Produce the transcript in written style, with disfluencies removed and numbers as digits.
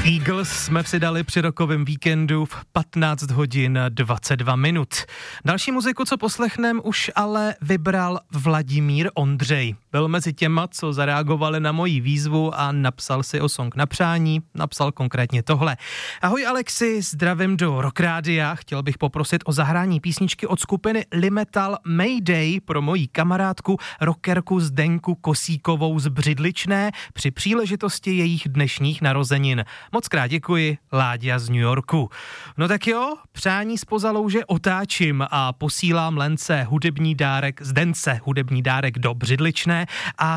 Eagles jsme si dali při rokovém víkendu v 15 hodin 22 minut. Další muziku, co poslechnem, už ale vybral Vladimír Ondřej. Byl mezi těma, co zareagovali na moji výzvu a napsal si o song na přání, napsal konkrétně tohle. Ahoj Alexi, zdravím do Rock Rádia. Chtěl bych poprosit o zahrání písničky od skupiny Limetal Mayday pro moji kamarádku rockerku Zdenku Kosíkovou z Břidličné při příležitosti jejich dnešních narozenin. Moc krát děkuji, Láďa z New Yorku. No tak jo, přání zpoza louže otáčím a posílám Lence hudební dárek, Zdence hudební dárek do Břidličné a